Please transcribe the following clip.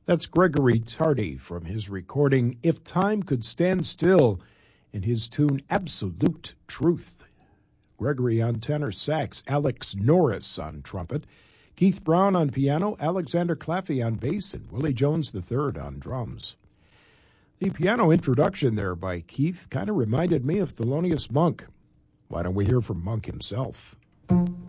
That's Gregory Tardy from his recording If Time Could Stand Still in his tune Absolute Truth. Gregory on tenor sax, Alex Norris on trumpet, Keith Brown on piano, Alexander Claffey on bass, and Willie Jones III on drums. The piano introduction there by Keith kind of reminded me of Thelonious Monk. Why don't we hear from Monk himself?